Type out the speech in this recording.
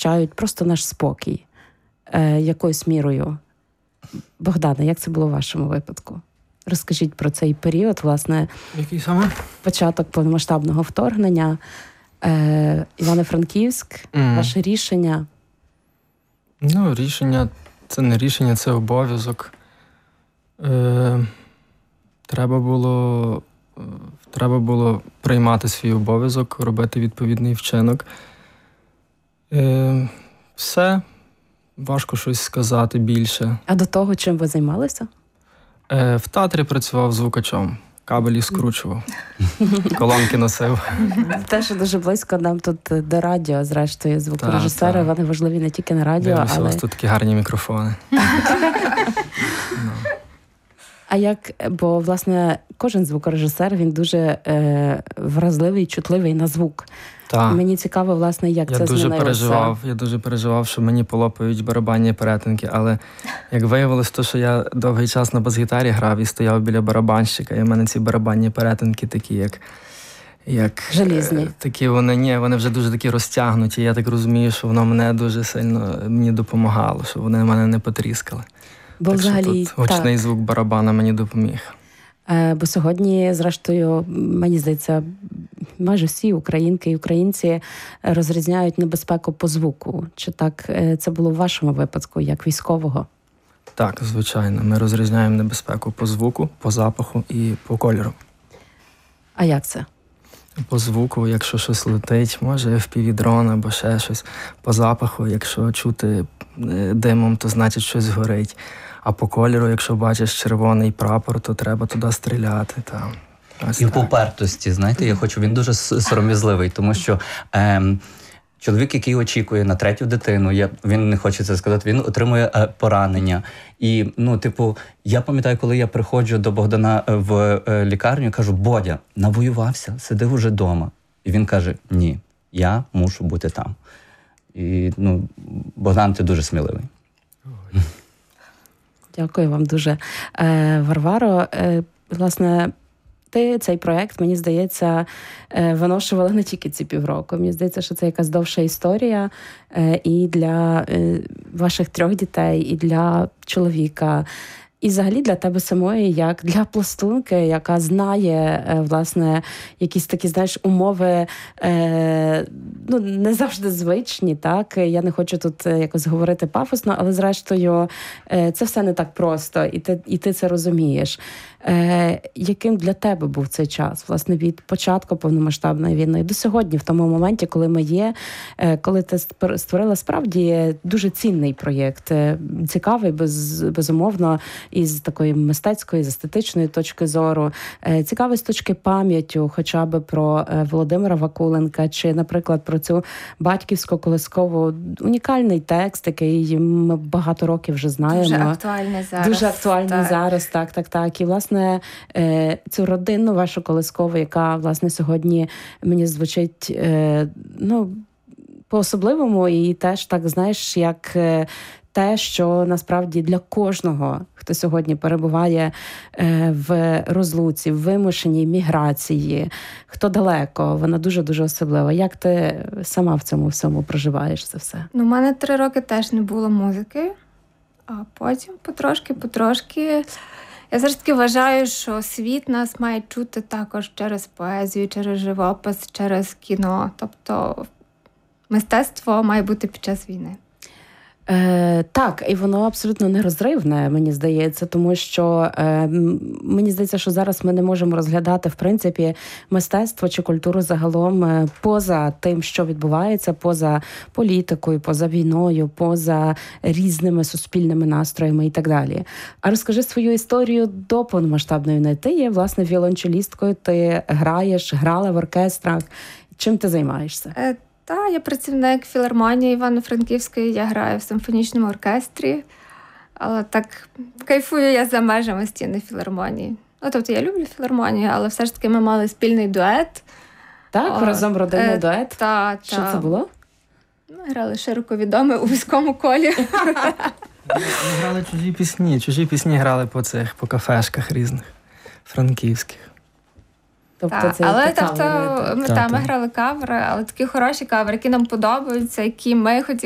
захищають просто наш спокій якоюсь мірою. Богдане, як це було в вашому випадку? Розкажіть про цей період, власне, який саме? Початок повномасштабного вторгнення, Івано-Франківськ, ваше рішення? Ну, рішення, це не рішення, це обов'язок. Треба було приймати свій обов'язок, робити відповідний вчинок. Все, важко щось сказати більше. А до того чим ви займалися? В театрі працював звукачом, кабелі скручував, колонки носив. Теж дуже близько нам тут до радіо, зрештою, звукорежисери, вони важливі не тільки на радіо, дивлюся, але... у вас тут такі гарні мікрофони. А як, бо, власне, кожен звукорежисер, він дуже вразливий, чутливий на звук. Так. Мені цікаво, власне, як це змінилося. Я дуже переживав, що мені полопають барабанні перетинки, але як виявилось, то, що я довгий час на бас-гітарі грав і стояв біля барабанщика, і в мене ці барабанні перетинки такі, як желізні. Такі вони вже дуже такі розтягнуті. Я так розумію, що воно мене дуже сильно мені допомагало, що вони мене не потріскали. Бо так взагалі, що тут гучний звук барабана мені допоміг. Бо сьогодні, зрештою, мені здається, майже всі українки і українці розрізняють небезпеку по звуку. Чи так це було в вашому випадку, як військового? Так, звичайно. Ми розрізняємо небезпеку по звуку, по запаху і по кольору. А як це? По звуку, якщо щось летить, може FPV-дрон або ще щось. По запаху, якщо чути димом, то значить щось горить. А по кольору, якщо бачиш червоний прапор, то треба туди стріляти. Там. І по упертості, знаєте, він дуже сором'язливий, тому що чоловік, який очікує на третю дитину, він не хоче це сказати, він отримує поранення. І, я пам'ятаю, коли я приходжу до Богдана в лікарню, кажу: Бодя, навоювався, сиди вже вдома. І він каже: ні, я мушу бути там. І, Богдан, ти дуже сміливий. Дякую вам дуже. Варваро, власне, ти цей проєкт, мені здається, виношувала не тільки ці півроку. Мені здається, що це якась довша історія і для ваших 3 дітей, і для чоловіка, і взагалі для тебе самої, як для пластунки, яка знає, власне, якісь такі, знаєш, умови, не завжди звичні, так? Я не хочу тут якось говорити пафосно, але зрештою це все не так просто, і ти це розумієш. Яким для тебе був цей час, власне, від початку повномасштабної війни до сьогодні, в тому моменті, коли ми є, коли ти створила справді дуже цінний проєкт, цікавий, безумовно, із такої мистецької, з естетичної точки зору, цікавий з точки пам'яті, хоча б про Володимира Вакуленка, чи, наприклад, про цю батьківську колискову, унікальний текст, який ми багато років вже знаємо. Дуже актуальний зараз. Дуже актуальний зараз, так. І, власне, цю родинну вашу колискову, яка, власне, сьогодні мені звучить, по-особливому, і теж, так, знаєш, як те, що насправді для кожного, хто сьогодні перебуває в розлуці, в вимушеній міграції, хто далеко, вона дуже-дуже особлива. Як ти сама в цьому всьому проживаєш це все? У мене 3 роки теж не було музики, а потім потрошки. Я завжди таки вважаю, що світ нас має чути також через поезію, через живопис, через кіно. Тобто мистецтво має бути під час війни. Так, і воно абсолютно нерозривне, мені здається, тому що мені здається, що зараз ми не можемо розглядати, в принципі, мистецтво чи культуру загалом поза тим, що відбувається, поза політикою, поза війною, поза різними суспільними настроями і так далі. А розкажи свою історію до повномасштабної війни. Ти є, власне, віолончелісткою, ти грала в оркестрах. Чим ти займаєшся? Я працівник філармонії Івано-Франківської, я граю в симфонічному оркестрі, але так кайфую я за межами стіни філармонії. Тобто я люблю філармонію, але все ж таки ми мали спільний дует. Так, разом родинний дует? Так. Що це було? Ми грали широко відоме у вузькому колі. Ми грали чужі пісні грали по кафешках різних, франківських. Тобто це ми грали кавери, але такі хороші кавери, які нам подобаються, які ми хотіли